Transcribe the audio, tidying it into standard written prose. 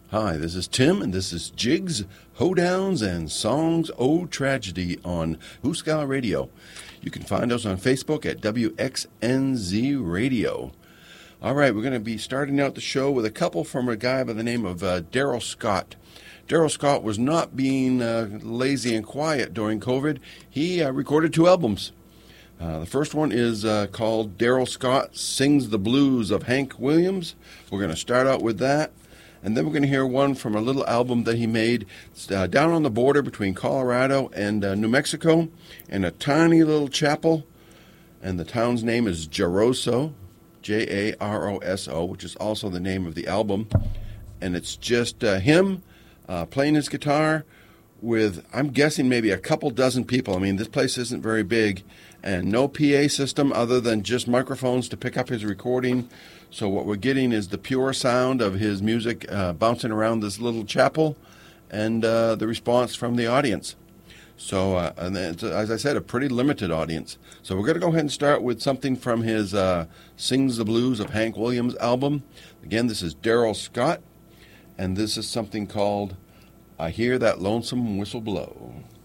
Hi, this is Tim, and this is Jigs, Hoedowns, and Songs O Tragedy on Hooskow Radio. You can find us on Facebook at WXNZ Radio. All right, we're going to be starting out the show with a couple from a guy by the name of Daryl Scott. Daryl Scott was not being lazy and quiet during COVID. He recorded 2 albums. The first one is called Daryl Scott Sings the Blues of Hank Williams. We're going to start out with that. And then we're going to hear one from a little album that he made down on the border between Colorado and New Mexico in a tiny little chapel. And the town's name is Jaroso, Jaroso, which is also the name of the album. And it's just him playing his guitar with, I'm guessing, maybe a couple dozen people. I mean, this place isn't very big. And no PA system other than just microphones to pick up his recording. So what we're getting is the pure sound of his music bouncing around this little chapel and the response from the audience. So, and it's, as I said, a pretty limited audience. So we're going to go ahead and start with something from his Sings the Blues of Hank Williams album. Again, this is Daryl Scott, and this is something called I Hear That Lonesome Whistle Blow.